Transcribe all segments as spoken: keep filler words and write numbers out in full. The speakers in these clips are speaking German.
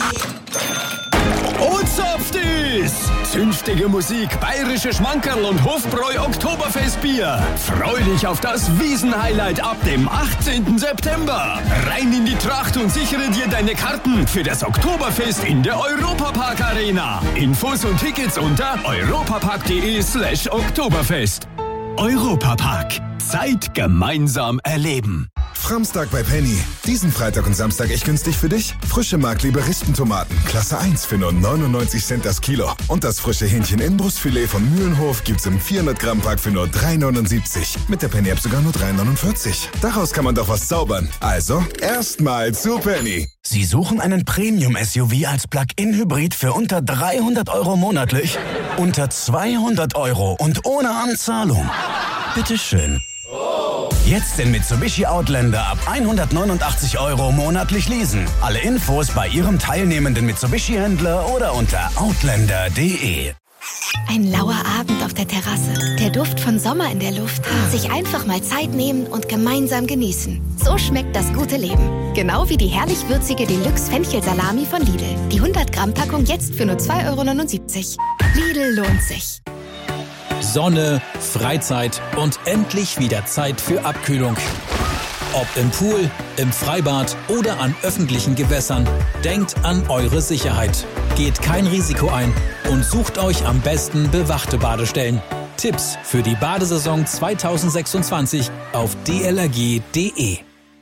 Ozapftis! Zünftige Musik, bayerische Schmankerl und Hofbräu Oktoberfestbier. Freu dich auf das Wiesenhighlight ab dem achtzehnten September. Rein in die Tracht und sichere dir deine Karten für das Oktoberfest in der Europapark Arena. Infos und Tickets unter europapark.de slash Oktoberfest. Europapark. Zeit gemeinsam erleben. Framstag bei Penny. Diesen Freitag und Samstag echt günstig für dich. Frische Mark-Liberistentomaten, Klasse eins für nur neunundneunzig Cent das Kilo. Und das frische Hähnchen-Inbrustfilet von Mühlenhof gibt's im vierhundert Gramm Pack für nur drei neunundsiebzig. Mit der Penny-App sogar nur drei neunundvierzig. Daraus kann man doch was zaubern. Also, erstmal zu Penny. Sie suchen einen Premium-S U V als Plug-in-Hybrid für unter dreihundert Euro monatlich? Unter zweihundert Euro und ohne Anzahlung? Bitteschön. Jetzt den Mitsubishi Outlander ab hundertneunundachtzig Euro monatlich leasen. Alle Infos bei Ihrem teilnehmenden Mitsubishi-Händler oder unter outlander punkt de. Ein lauer Abend auf der Terrasse, der Duft von Sommer in der Luft. Sich einfach mal Zeit nehmen und gemeinsam genießen. So schmeckt das gute Leben. Genau wie die herrlich würzige Deluxe-Fenchel-Salami von Lidl. Die hundert Gramm Packung jetzt für nur zwei Euro neunundsiebzig. Lidl lohnt sich. Sonne, Freizeit und endlich wieder Zeit für Abkühlung. Ob im Pool, im Freibad oder an öffentlichen Gewässern, denkt an eure Sicherheit. Geht kein Risiko ein und sucht euch am besten bewachte Badestellen. Tipps für die Badesaison zweitausendsechsundzwanzig auf d l r g punkt d e.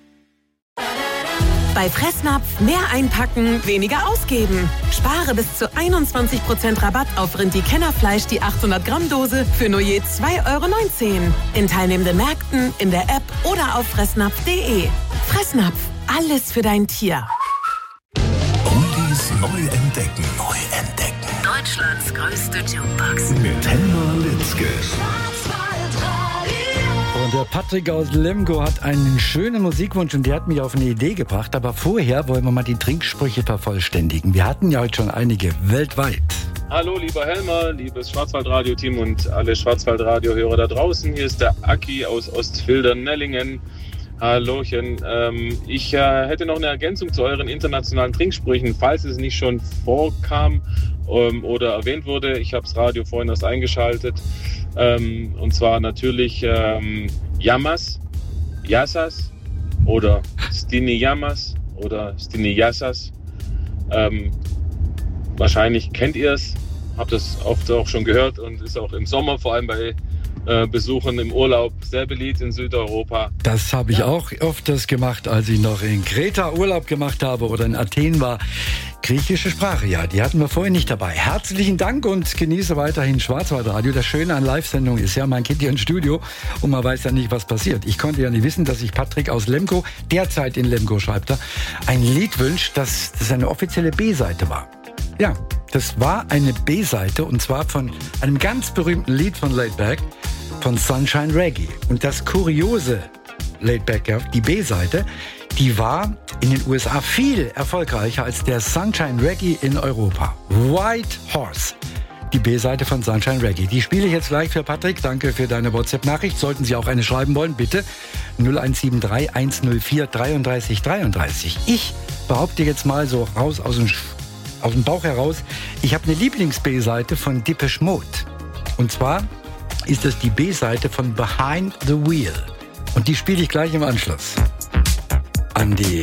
Bei Fressnapf mehr einpacken, weniger ausgeben. Spare bis zu einundzwanzig Prozent Rabatt auf Rindi-Kennerfleisch die achthundert Gramm Dose für nur je zwei Euro neunzehn. In teilnehmenden Märkten, in der App oder auf fressnapf punkt de. Fressnapf, alles für dein Tier. Oldies neu entdecken. Neu entdecken. Deutschlands größte Jukebox. Mit Helma Litzke. Und der Patrick aus Lemgo hat einen schönen Musikwunsch und der hat mich auf eine Idee gebracht. Aber vorher wollen wir mal die Trinksprüche vervollständigen. Wir hatten ja heute schon einige weltweit. Hallo lieber Helmer, liebes Schwarzwaldradio-Team und alle Schwarzwaldradio-Hörer da draußen. Hier ist der Aki aus Ostfildern-Nellingen. Hallöchen. Ähm, ich äh, hätte noch eine Ergänzung zu euren internationalen Trinksprüchen, falls es nicht schon vorkam ähm, oder erwähnt wurde. Ich habe das Radio vorhin erst eingeschaltet. Ähm, und zwar natürlich ähm, Yamas, Yassas oder Stini Yamas oder Stini Yassas. Ähm, wahrscheinlich kennt ihr es, habt es oft auch schon gehört und ist auch im Sommer, vor allem bei äh, Besuchen im Urlaub, sehr beliebt in Südeuropa. Das habe ich ja auch öfters gemacht, als ich noch in Kreta Urlaub gemacht habe oder in Athen war. Griechische Sprache, ja, die hatten wir vorhin nicht dabei. Herzlichen Dank und genieße weiterhin Schwarzwaldradio. Das Schöne an Live-Sendungen ist ja, man geht hier ins Studio und man weiß ja nicht, was passiert. Ich konnte ja nicht wissen, dass sich Patrick aus Lemgo, derzeit in Lemgo schreibt er, ein Lied wünscht, das, das eine offizielle B-Seite war. Ja, das war eine B-Seite und zwar von einem ganz berühmten Lied von Laidback, von Sunshine Reggae. Und das kuriose Laidback, die B-Seite, die war in den U S A viel erfolgreicher als der Sunshine Reggae in Europa. White Horse, die B-Seite von Sunshine Reggae. Die spiele ich jetzt gleich für Patrick. Danke für deine WhatsApp-Nachricht. Sollten Sie auch eine schreiben wollen, bitte null eins sieben drei eins null vier drei drei drei drei. Ich behaupte jetzt mal so raus aus dem, aus dem Bauch heraus, ich habe eine Lieblings-B-Seite von Depeche Mode. Und zwar ist es die B-Seite von Behind the Wheel. Und die spiele ich gleich im Anschluss an die